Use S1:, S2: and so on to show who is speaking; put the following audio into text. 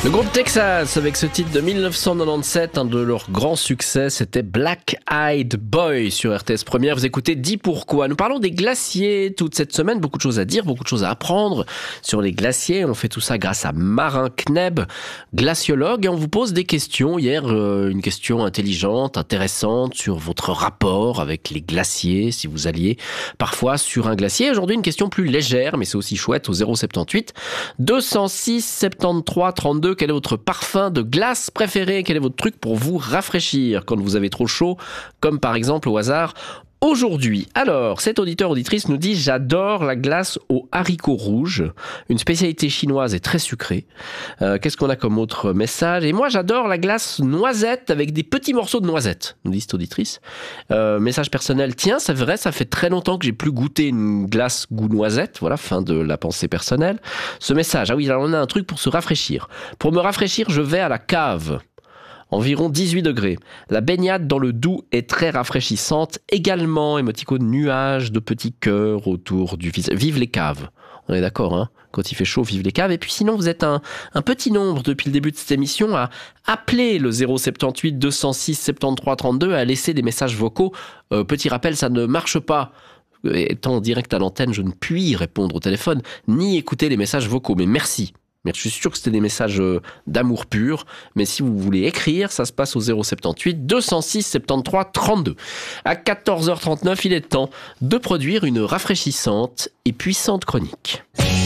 S1: Le groupe Texas avec ce titre de 1997, un de leurs grands succès, c'était de leurs grands succès, c'était Black Eyed Boy sur RTS Première. Vous écoutez Dis pourquoi. Nous parlons des glaciers toute cette semaine, beaucoup de choses à dire, beaucoup de choses à apprendre sur les glaciers. On fait tout ça grâce à Marin Kneb, glaciologue, et on vous pose des questions. Hier, une question intelligente, intéressante sur votre rapport avec les glaciers, si vous alliez parfois sur un glacier. Aujourd'hui, une question plus légère, mais c'est aussi chouette, au 078 206 73 32. Quel est votre parfum de glace préféré? Quel est votre truc pour vous rafraîchir quand vous avez trop chaud? Comme par exemple au hasard aujourd'hui. Alors, cet auditeur-auditrice nous dit « J'adore la glace aux haricots rouges, une spécialité chinoise et très sucrée. » Qu'est-ce qu'on a comme autre message? « Et moi, j'adore la glace noisette avec des petits morceaux de noisette, » nous dit cette auditrice. Message personnel, tiens, c'est vrai, ça fait très longtemps que j'ai plus goûté une glace goût noisette. Voilà, fin de la pensée personnelle. Ce message, ah oui, alors on a un truc pour se rafraîchir. Pour me rafraîchir, je vais à la cave. Environ 18 degrés. La baignade dans le Doubs est très rafraîchissante. Également, émoticône nuage de petits cœurs autour du visage. Vive les caves. On est d'accord, hein? Quand il fait chaud, vive les caves. Et puis sinon, vous êtes un petit nombre depuis le début de cette émission à appeler le 078 206 73 32, à laisser des messages vocaux. Petit rappel, ça ne marche pas. Étant en direct à l'antenne, je ne puis répondre au téléphone, ni écouter les messages vocaux. Mais merci. Mais je suis sûr que c'était des messages d'amour pur. Mais si vous voulez écrire, ça se passe au 078 206 73 32. À 14h39, il est temps de produire une rafraîchissante et puissante chronique.